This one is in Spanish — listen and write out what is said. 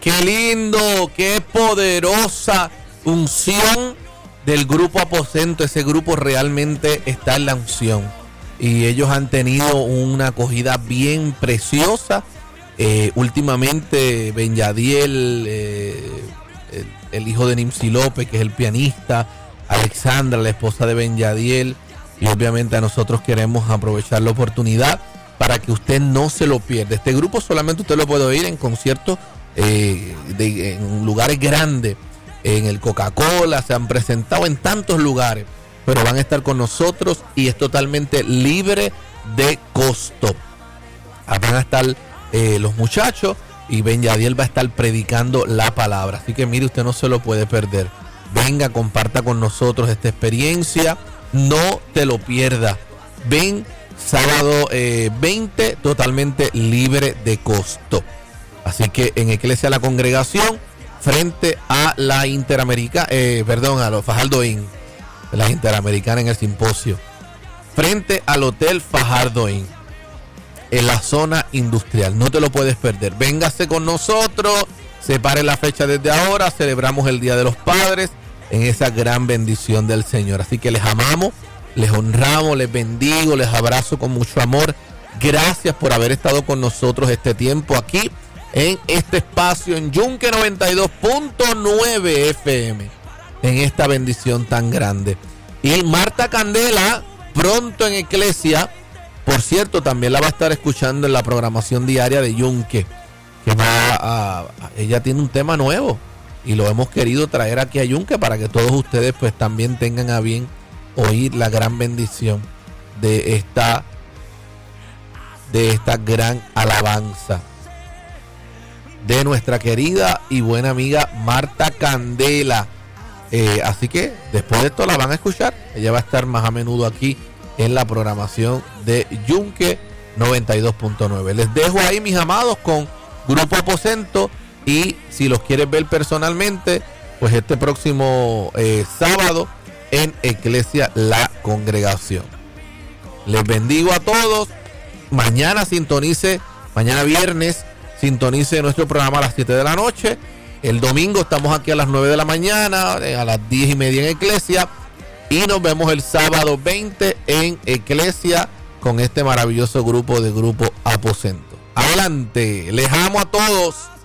Qué lindo, qué poderosa unción del grupo Aposento. Ese grupo realmente está en la unción. Y ellos han tenido una acogida bien preciosa. Últimamente, Ben Yadiel, el hijo de Nimsi López, que es el pianista, Alexandra, la esposa de Ben Yadiel. Y obviamente a nosotros queremos aprovechar la oportunidad para que usted no se lo pierda. Este grupo solamente usted lo puede oír en conciertos en lugares grandes. En el Coca-Cola, se han presentado en tantos lugares, pero van a estar con nosotros y es totalmente libre de costo. Van a estar los muchachos y Ben Yadiel va a estar predicando la palabra. Así que mire, usted no se lo puede perder. Venga, comparta con nosotros esta experiencia. No te lo pierdas. Ven sábado 20, totalmente libre de costo. Así que en Iglesia La Congregación, frente a la Interamericana, a los Fajardo Inn, la Interamericana en el simposio, frente al Hotel Fajardo Inn, en la zona industrial. No te lo puedes perder. Véngase con nosotros, separe la fecha desde ahora, celebramos el Día de los Padres en esa gran bendición del Señor. Así que les amamos, les honramos, les bendigo, les abrazo con mucho amor. Gracias por haber estado con nosotros este tiempo aquí en este espacio en Yunque 92.9 FM, en esta bendición tan grande. Y Marta Candela pronto en Iglesia, por cierto, también la va a estar escuchando en la programación diaria de Yunque, que ella tiene un tema nuevo y lo hemos querido traer aquí a Yunque para que todos ustedes pues también tengan a bien oír la gran bendición de esta gran alabanza de nuestra querida y buena amiga Marta Candela. Así que después de esto la van a escuchar. Ella va a estar más a menudo aquí en la programación de Yunque 92.9. Les dejo ahí, mis amados, con Grupo Aposento. Y si los quieres ver personalmente, pues este próximo sábado en Iglesia La Congregación. Les bendigo a todos. Mañana viernes, sintonice nuestro programa a las 7 de la noche. El domingo estamos aquí a las 9 de la mañana, a las 10:30 en Iglesia. Y nos vemos el sábado 20 en Iglesia con este maravilloso grupo de Grupo Aposento. Adelante, les amo a todos.